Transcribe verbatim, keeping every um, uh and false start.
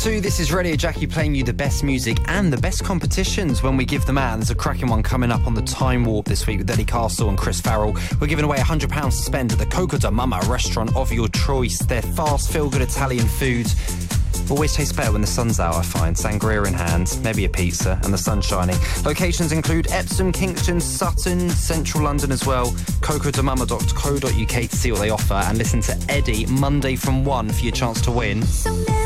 two, this is Radio Jackie playing you the best music and the best competitions when we give them out. There's a cracking one coming up on the Time Warp this week with Eddie Castle and Chris Farrell. We're giving away one hundred pounds to spend at the Coco da Mama restaurant of your choice. Their fast, feel-good Italian food always tastes better when the sun's out, I find. Sangria in hand, maybe a pizza, and the sun shining. Locations include Epsom, Kingston, Sutton, Central London as well. coco da mama dot co dot uk to see what they offer. And listen to Eddie Monday from one for your chance to win.